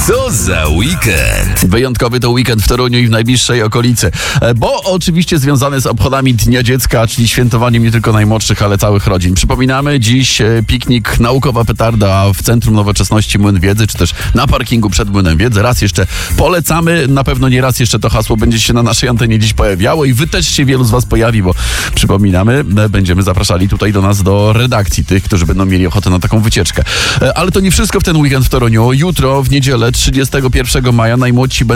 Co za weekend? Wyjątkowy to weekend w Toruniu i w najbliższej okolicy, bo oczywiście związany z obchodami Dnia Dziecka, czyli świętowaniem nie tylko najmłodszych, ale całych rodzin. Przypominamy, dziś piknik Naukowa Petarda w Centrum Nowoczesności Młyn Wiedzy, czy też na parkingu przed Młynem Wiedzy. Raz jeszcze polecamy, na pewno nie raz jeszcze to hasło będzie się na naszej antenie dziś pojawiało i wy też się wielu z was pojawi, bo przypominamy, będziemy zapraszali tutaj do nas do redakcji tych, którzy będą mieli ochotę na taką wycieczkę. Ale to nie wszystko w ten weekend w Toruniu. Jutro, w niedzielę, 31 maja, najmłodsi